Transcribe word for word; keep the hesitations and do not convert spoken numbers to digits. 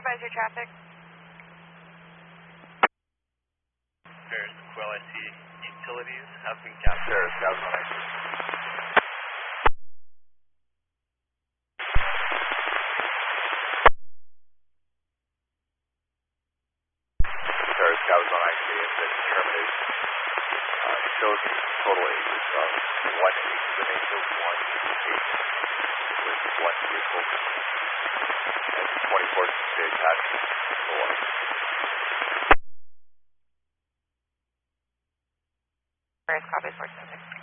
advise your traffic. There's Quill, I see utilities have been captured. There's Scouts one I C. There's Scouts one I C. It's been determined. Uh, it shows the total ages of one eight, the names of one eight with one vehicle. And twenty-four stay attached to one. Where's copy four seven six?